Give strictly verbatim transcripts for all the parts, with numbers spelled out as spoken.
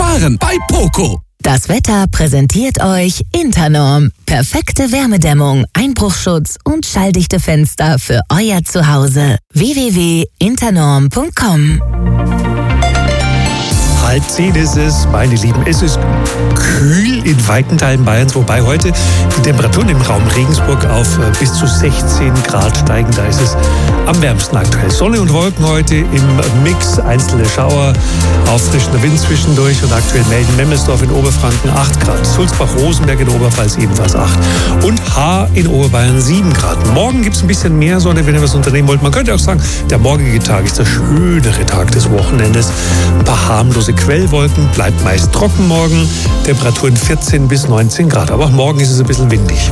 sparen bei Poco. Das Wetter präsentiert euch Internorm. Perfekte Wärmedämmung, Einbruchschutz und schalldichte Fenster für euer Zuhause. w w w punkt internorm punkt com. Halb zehn ist es, meine Lieben. Es ist kühl in weiten Teilen Bayerns, wobei heute die Temperaturen im Raum Regensburg auf bis zu sechzehn Grad steigen. Da ist es am wärmsten aktuell. Sonne und Wolken heute im Mix, einzelne Schauer, auffrischender Wind zwischendurch und aktuell melden Memmelsdorf in Oberfranken acht Grad, Sulzbach-Rosenberg in Oberpfalz ebenfalls acht und Haar in Oberbayern sieben Grad. Morgen gibt es ein bisschen mehr Sonne, wenn ihr was unternehmen wollt. Man könnte auch sagen, der morgige Tag ist der schönere Tag des Wochenendes. Ein paar harmlose Quellwolken, bleibt meist trocken morgen, Temperaturen vierzehn bis neunzehn Grad. Aber auch morgen ist es ein bisschen windig.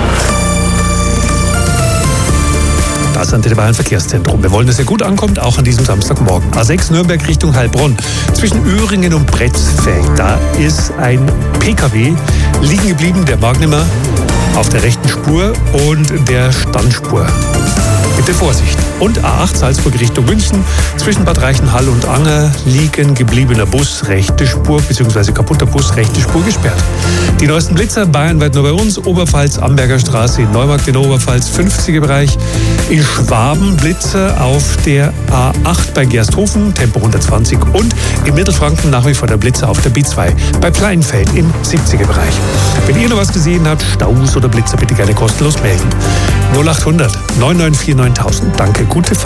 Das Antenne Bayern Verkehrszentrum. Wir wollen, dass ihr gut ankommt, auch an diesem Samstagmorgen. A sechs Nürnberg Richtung Heilbronn. Zwischen Öhringen und Bretzfeld. Da ist ein P K W liegen geblieben, der mag nicht mehr, auf der rechten Spur und der Standspur. Bitte Vorsicht. Und A acht Salzburg Richtung München. Zwischen Bad Reichenhall und Anger liegen gebliebener Bus, rechte Spur, bzw. kaputter Bus, rechte Spur gesperrt. Die neuesten Blitzer bayernweit nur bei uns. Oberpfalz, Amberger Straße in Neumarkt in Oberpfalz, fünfziger Bereich. In Schwaben Blitzer auf der A acht bei Gersthofen, Tempo hundertzwanzig. Und in Mittelfranken nach wie vor der Blitzer auf der B zwei bei Pleinfeld im siebziger Bereich. Wenn ihr noch was gesehen habt, Staus oder Blitzer, bitte gerne kostenlos melden. null acht hundert neun neun vier neuntausend. Danke, gute Fahrt.